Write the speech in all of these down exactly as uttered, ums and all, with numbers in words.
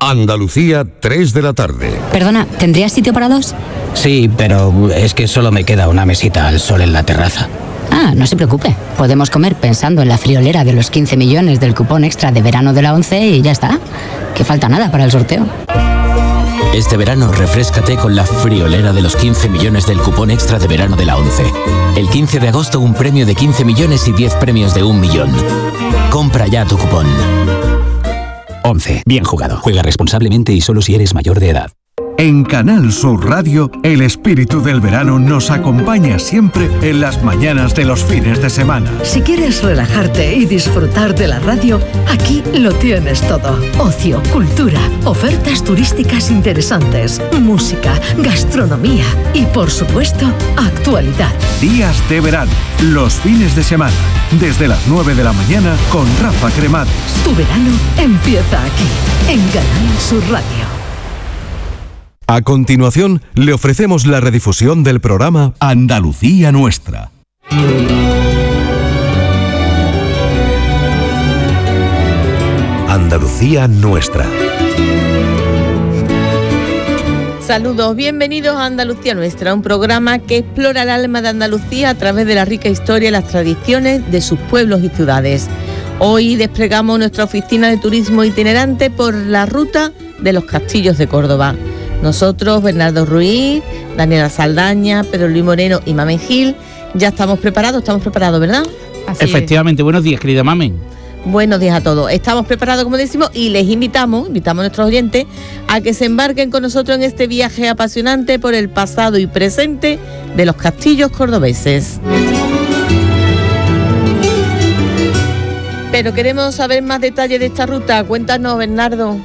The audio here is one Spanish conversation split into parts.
Andalucía, tres de la tarde. Perdona, ¿tendrías sitio para dos? Sí, pero es que solo me queda una mesita al sol en la terraza. Ah, no se preocupe. Podemos comer pensando en la friolera de los quince millones del cupón extra de verano de la ONCE y ya está. Que falta nada para el sorteo. Este verano refréscate con la friolera de los quince millones del cupón extra de verano de la ONCE. El quince de agosto un premio de quince millones y diez premios de un millón. Compra ya tu cupón. ONCE. Bien jugado. Juega responsablemente y solo si eres mayor de edad. En Canal Sur Radio, el espíritu del verano nos acompaña siempre en las mañanas de los fines de semana. Si quieres relajarte y disfrutar de la radio, aquí lo tienes todo. Ocio, cultura, ofertas turísticas interesantes, música, gastronomía y, por supuesto, actualidad. Días de verano, los fines de semana, desde las nueve de la mañana con Rafa Cremades. Tu verano empieza aquí, en Canal Sur Radio. A continuación, le ofrecemos la redifusión del programa Andalucía Nuestra. Andalucía Nuestra. Saludos, bienvenidos a Andalucía Nuestra, un programa que explora el alma de Andalucía a través de la rica historia y las tradiciones de sus pueblos y ciudades. Hoy desplegamos nuestra oficina de turismo itinerante por la ruta de los castillos de Córdoba. Nosotros, Bernardo Ruiz, Daniela Saldaña, Pedro Luis Moreno y Mamen Gil, ya estamos preparados, estamos preparados, ¿verdad? Así Efectivamente, es. Buenos días, querida Mamen. Buenos días a todos. Estamos preparados, como decimos, y les invitamos, invitamos a nuestros oyentes a que se embarquen con nosotros en este viaje apasionante por el pasado y presente de los castillos cordobeses. Pero queremos saber más detalles de esta ruta. Cuéntanos, Bernardo.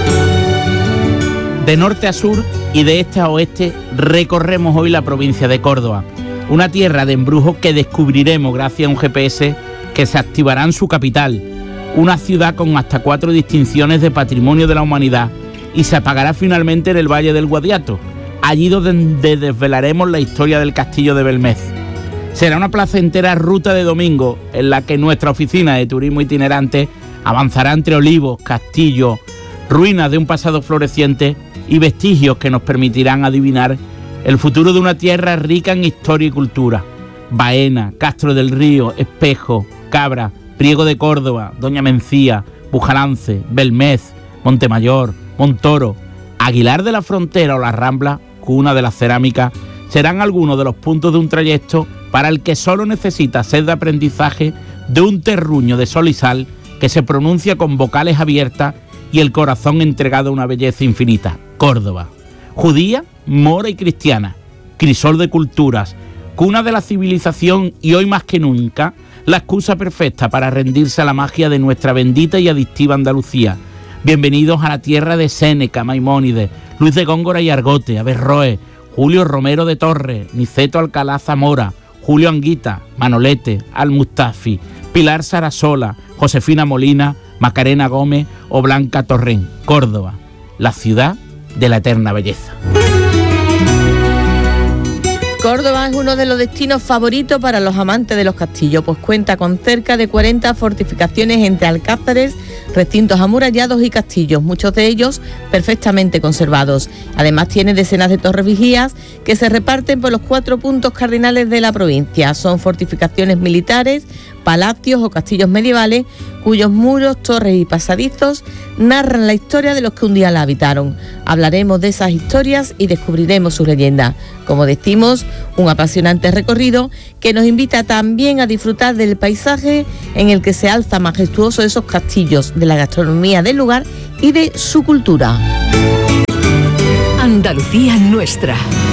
De norte a sur y de este a oeste recorremos hoy la provincia de Córdoba, una tierra de embrujos que descubriremos gracias a un G P S que se activará en su capital, una ciudad con hasta cuatro distinciones de Patrimonio de la Humanidad, y se apagará finalmente en el Valle del Guadiato, allí donde desvelaremos la historia del castillo de Belmez. Será una placentera ruta de domingo en la que nuestra oficina de turismo itinerante avanzará entre olivos, castillos, ruinas de un pasado floreciente y vestigios que nos permitirán adivinar el futuro de una tierra rica en historia y cultura. Baena, Castro del Río, Espejo, Cabra, Priego de Córdoba, Doña Mencía, Bujalance, Belmez, Montemayor, Montoro, Aguilar de la Frontera o La Rambla, cuna de la cerámica, serán algunos de los puntos de un trayecto para el que solo necesita sed de aprendizaje de un terruño de sol y sal que se pronuncia con vocales abiertas y el corazón entregado a una belleza infinita. Córdoba, judía, mora y cristiana, crisol de culturas, cuna de la civilización y hoy más que nunca, la excusa perfecta para rendirse a la magia de nuestra bendita y adictiva Andalucía. Bienvenidos a la tierra de Séneca, Maimónides, Luis de Góngora y Argote, Averroes, Julio Romero de Torres, Niceto Alcalá Zamora, Julio Anguita, Manolete, Al-Mustafi, Pilar Sarasola, Josefina Molina, Macarena Gómez o Blanca Torrén. Córdoba, la ciudad de la eterna belleza. Córdoba es uno de los destinos favoritos para los amantes de los castillos, pues cuenta con cerca de cuarenta fortificaciones entre alcázares, recintos amurallados y castillos, muchos de ellos perfectamente conservados. Además tiene decenas de torres vigías que se reparten por los cuatro puntos cardinales de la provincia. Son fortificaciones militares, palacios o castillos medievales cuyos muros, torres y pasadizos narran la historia de los que un día la habitaron. Hablaremos de esas historias y descubriremos sus leyendas. Como decimos, un apasionante recorrido que nos invita también a disfrutar del paisaje en el que se alza majestuoso esos castillos, de la gastronomía del lugar y de su cultura. Andalucía Nuestra.